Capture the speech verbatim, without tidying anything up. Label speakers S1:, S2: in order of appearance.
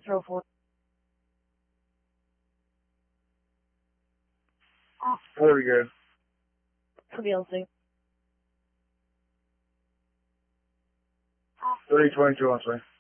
S1: Control four.
S2: Forty good.
S1: For the L C.
S2: Thirty twenty-two on me.